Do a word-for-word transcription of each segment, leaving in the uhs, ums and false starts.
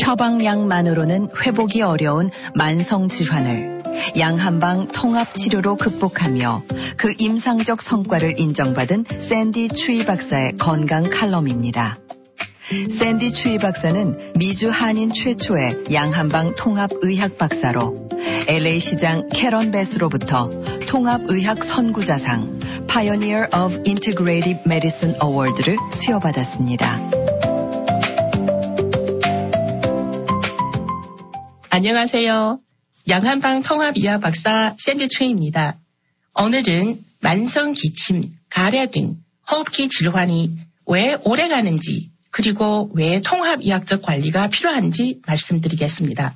처방약만으로는 회복이 어려운 만성 질환을 양한방 통합 치료로 극복하며 그 임상적 성과를 인정받은 샌디 추이 박사의 건강 칼럼입니다. 샌디 추이 박사는 미주 한인 최초의 양한방 통합의학 박사로 엘에이 시장 캐런 베스로부터 통합의학 선구자상 Pioneer of Integrative Medicine Award를 수여받았습니다. 안녕하세요. 양한방 통합의학 박사 샌디 추이입니다. 오늘은 만성 기침, 가래 등 호흡기 질환이 왜 오래가는지 그리고 왜 통합의학적 관리가 필요한지 말씀드리겠습니다.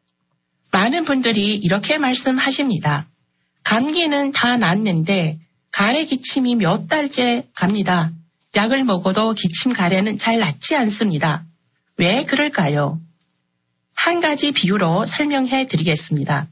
많은 분들이 이렇게 말씀하십니다. 감기는 다 낫는데 가래 기침이 몇 달째 갑니다. 약을 먹어도 기침 가래는 잘 낫지 않습니다. 왜 그럴까요? 한 가지 비유로 설명해 드리겠습니다.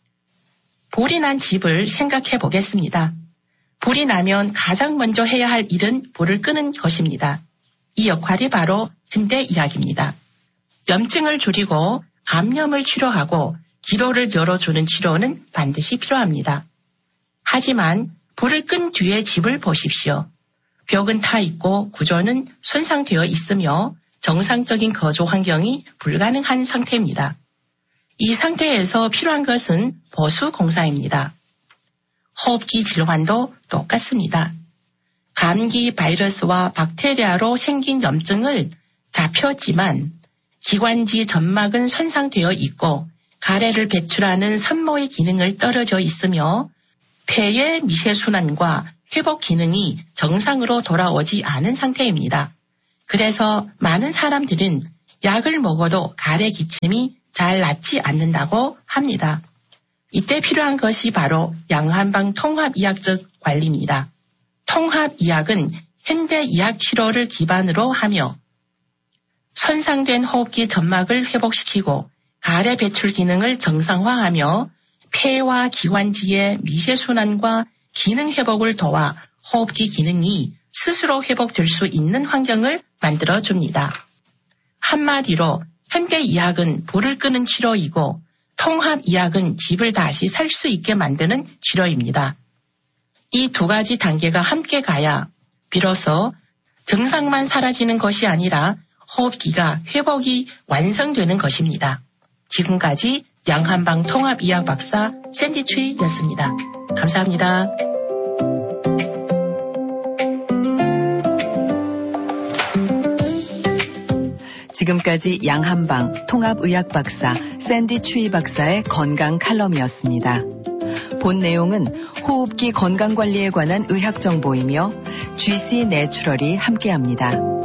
불이 난 집을 생각해 보겠습니다. 불이 나면 가장 먼저 해야 할 일은 불을 끄는 것입니다. 이 역할이 바로 현대의학입니다. 염증을 줄이고 감염을 치료하고 기로를 열어주는 치료는 반드시 필요합니다. 하지만 불을 끈 뒤에 집을 보십시오. 벽은 타 있고 구조는 손상되어 있으며 정상적인 거주 환경이 불가능한 상태입니다. 이 상태에서 필요한 것은 보수 공사입니다. 호흡기 질환도 똑같습니다. 감기 바이러스와 박테리아로 생긴 염증을 잡혔지만 기관지 점막은 손상되어 있고 가래를 배출하는 산모의 기능을 떨어져 있으며 폐의 미세순환과 회복 기능이 정상으로 돌아오지 않은 상태입니다. 그래서 많은 사람들은 약을 먹어도 가래 기침이 잘 낫지 않는다고 합니다. 이때 필요한 것이 바로 양한방 통합의학적 관리입니다. 통합의학은 현대의학 치료를 기반으로 하며 손상된 호흡기 점막을 회복시키고 가래 배출 기능을 정상화하며 폐와 기관지의 미세순환과 기능 회복을 도와 호흡기 기능이 스스로 회복될 수 있는 환경을 만들어줍니다. 한마디로 현대의학은 불을 끄는 치료이고 통합의학은 집을 다시 살 수 있게 만드는 치료입니다. 이 두 가지 단계가 함께 가야 비로소 증상만 사라지는 것이 아니라 호흡기가 회복이 완성되는 것입니다. 지금까지 양한방 통합의학 박사 샌디 추이였습니다. 감사합니다. 지금까지 양한방 통합의학 박사 샌디 추이 박사의 건강 칼럼이었습니다. 본 내용은 호흡기 건강관리에 관한 의학 정보이며 지씨 내추럴이 함께합니다.